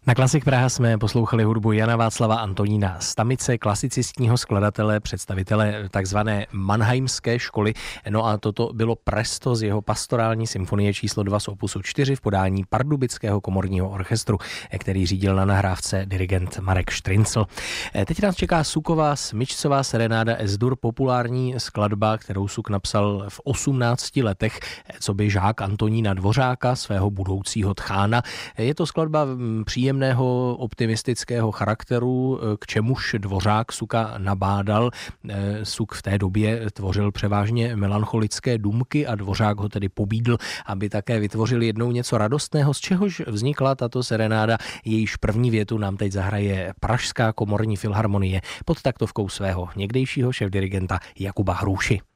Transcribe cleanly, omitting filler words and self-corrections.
Na Klasik Praha jsme poslouchali hudbu Jana Václava Antonína Stamice, klasicistního skladatele, představitele takzvané Mannheimské školy. No a toto bylo Presto z jeho pastorální symfonie číslo 2 z opusu 4 v podání Pardubického komorního orchestru, který řídil na nahrávce dirigent Marek Štryncl. Teď nás čeká Suková smyčcová serenáda S-dur, populární skladba, kterou Suk napsal v 18 letech, coby žák Antonína Dvořáka, svého budoucího tchána. Je to skladba příjemného optimistického charakteru, k čemuž Dvořák Suka nabádal. Suk v té době tvořil převážně melancholické důmky a Dvořák ho tedy pobídl, aby také vytvořil jednou něco radostného, z čehož vznikla tato serenáda. Jejíž první větu nám teď zahraje Pražská komorní filharmonie pod taktovkou svého někdejšího šéfdirigenta Jakuba Hrůši.